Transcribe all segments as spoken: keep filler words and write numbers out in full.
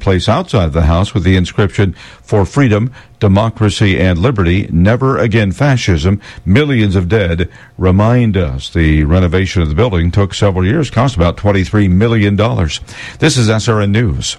place outside the house with the inscription, "For freedom, democracy, and liberty, never again fascism, millions of dead remind us." The renovation of the building took several years, cost about twenty-three million dollars. This is S R N News.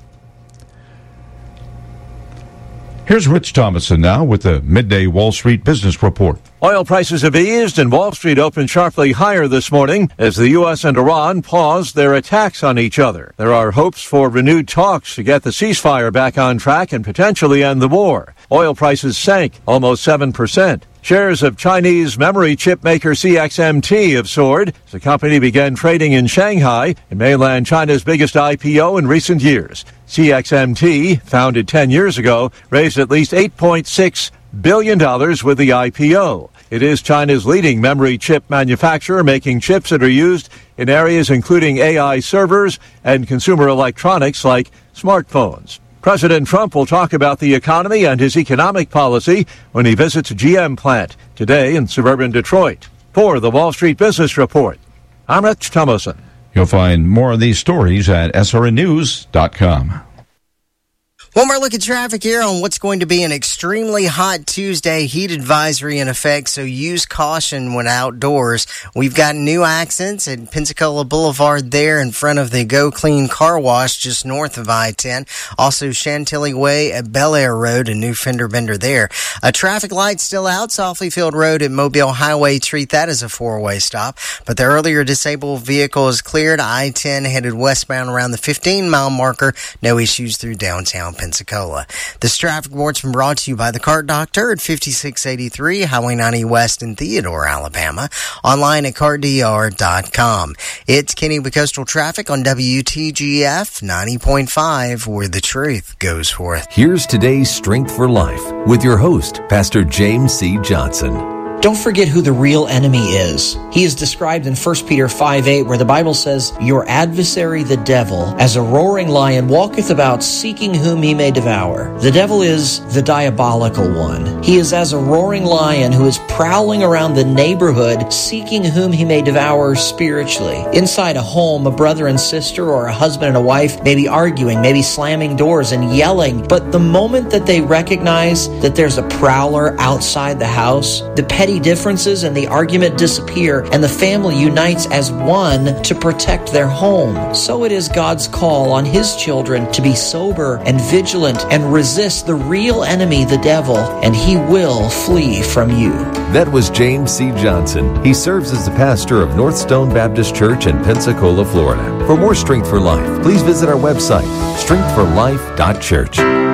Here's Rich Thomason now with the Midday Wall Street Business Report. Oil prices have eased and Wall Street opened sharply higher this morning as the U S and Iran paused their attacks on each other. There are hopes for renewed talks to get the ceasefire back on track and potentially end the war. Oil prices sank almost seven percent. Shares of Chinese memory chip maker C X M T have soared as the company began trading in Shanghai, in mainland China's biggest I P O in recent years. C X M T, founded ten years ago, raised at least eight point six billion dollars with the I P O. It is China's leading memory chip manufacturer, making chips that are used in areas including A I servers and consumer electronics like smartphones. President Trump will talk about the economy and his economic policy when he visits a G M plant today in suburban Detroit. For the Wall Street Business Report, I'm Rich Thomason. You'll find more of these stories at S R N news dot com. One more look at traffic here on what's going to be an extremely hot Tuesday. Heat advisory in effect, so use caution when outdoors. We've got new accidents at Pensacola Boulevard there in front of the Go Clean Car Wash just north of I ten. Also Chantilly Way at Bel Air Road, a new fender bender there. A traffic light still out, Softly Field Road at Mobile Highway. Treat that as a four-way stop. But the earlier disabled vehicle is cleared. I ten headed westbound around the fifteen-mile marker. No issues through downtown Pensacola. Pensacola. This traffic report's been brought to you by the Cart Doctor at fifty-six eighty-three Highway ninety West in Theodore, Alabama. Online at cart d r dot com. It's Kenny with Coastal Traffic on W T G F ninety point five, where the truth goes forth. Here's today's Strength for Life with your host, Pastor James C. Johnson. Don't forget who the real enemy is. He is described in First Peter five eight, where the Bible says, "Your adversary the devil, as a roaring lion, walketh about seeking whom he may devour." The devil is the diabolical one. He is as a roaring lion who is prowling around the neighborhood, seeking whom he may devour spiritually. Inside a home, a brother and sister or a husband and a wife may be arguing, maybe slamming doors and yelling, but the moment that they recognize that there's a prowler outside the house, the petty differences and the argument disappear, and the family unites as one to protect their home. So it is God's call on His children to be sober and vigilant and resist the real enemy, the devil, and he will flee from you. That was James C. Johnson. He serves as the pastor of North Stone Baptist Church in Pensacola, Florida. For more Strength for Life, please visit our website, strength for life dot church.